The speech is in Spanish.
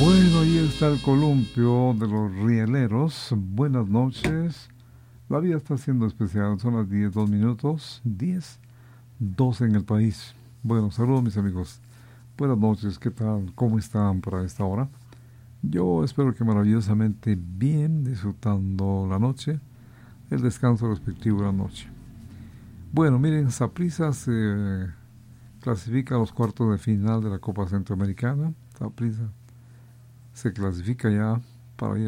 Bueno, ahí está el columpio de los rieleros. Buenas noches. La vida está siendo especial. Son las 10:02. 10:12 en el país. Bueno, saludos mis amigos. Buenas noches. ¿Qué tal? ¿Cómo están para esta hora? Yo espero que maravillosamente bien, disfrutando la noche, el descanso respectivo de la noche. Bueno, miren, Saprissa se clasifica a los cuartos de final de la Copa Centroamericana. Saprissa se clasifica ya para ir